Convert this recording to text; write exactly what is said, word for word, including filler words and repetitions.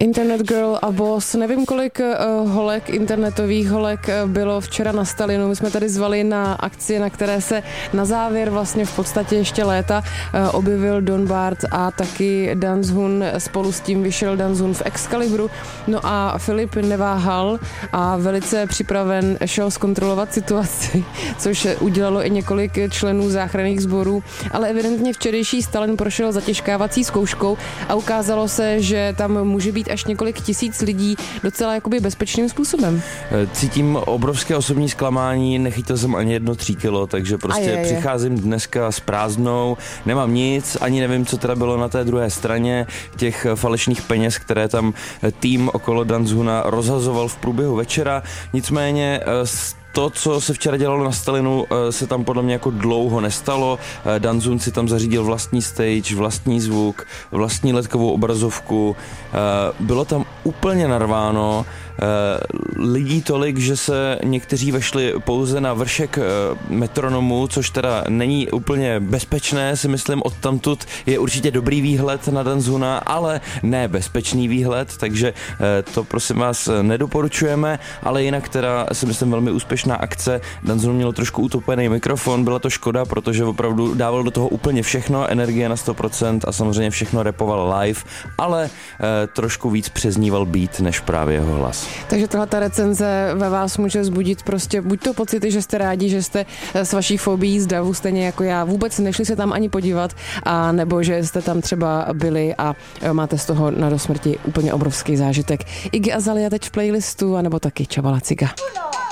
Internet Girl a Boss. Nevím, kolik uh, holek, internetových holek uh, bylo včera na Stalinu. My jsme tady zvali na akci, na které se na závěr vlastně v podstatě ještě léta uh, objevil Don Bart a taky Dan Zhun. Spolu s tím vyšel Dan Zhun v Excalibru. No a Filip neváhal a velice připraven šel zkontrolovat situaci, což udělalo i několik členů záchranných sborů, ale evidentně včerejší Stalin prošel zatěžkávací zkouškou a ukázalo se, že tam může být až několik tisíc lidí docela jakoby bezpečným způsobem. Cítím obrovské osobní zklamání, nechytil jsem ani jedno tři kilo, takže prostě je, je. přicházím dneska s prázdnou, nemám nic, ani nevím, co teda bylo na té druhé straně těch falešných peněz, které tam tým okolo Dan Zhuna rozhazoval v průběhu večera. Nicméně to, co se včera dělalo na Stalinu, se tam podle mě jako dlouho nestalo. Dan Zhun si tam zařídil vlastní stage, vlastní zvuk, vlastní ledkovou obrazovku. Bylo tam úplně narváno. Lidí tolik, že se někteří vešli pouze na vršek metronomu, což teda není úplně bezpečné, si myslím, odtamtud je určitě dobrý výhled na Dan Zhuna, ale ne bezpečný výhled, takže to prosím vás nedoporučujeme, ale jinak teda si myslím velmi úspěšná akce. Dan Zhun měl trošku utopený mikrofon, byla to škoda, protože opravdu dával do toho úplně všechno, energie na sto procent a samozřejmě všechno rapoval live, ale trošku víc přezníval beat než právě jeho hlas. Takže tahle ta recenze ve vás může vzbudit prostě buď to pocity, že jste rádi, že jste s vaší fobií z davu stejně jako já vůbec nešli se tam ani podívat, a nebo že jste tam třeba byli a máte z toho na dosmrti úplně obrovský zážitek. Iggy Azalea teď v playlistu, anebo taky Čabala Ciga.